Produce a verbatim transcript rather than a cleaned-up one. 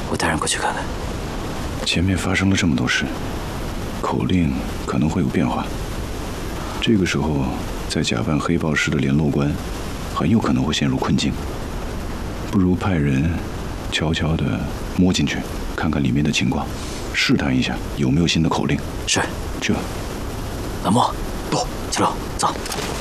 我带人过去看看。 前面发生了这么多事，口令可能会有变化。这个时候，再假扮黑豹师的联络官，很有可能会陷入困境。不如派人悄悄地摸进去，看看里面的情况，试探一下有没有新的口令。 是。 这。 蓝墨，不，齐龙，走。